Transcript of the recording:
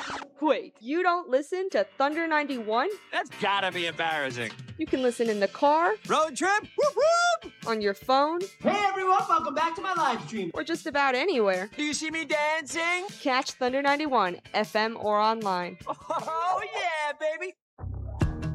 Wait, you don't listen to Thunder 91? That's gotta be embarrassing. You can listen in the car, Road trip? Whoop whoop! on your phone, Hey everyone, welcome back to my live stream. or just about anywhere. Do you see me dancing? Catch Thunder 91, FM or online. Oh, yeah, baby.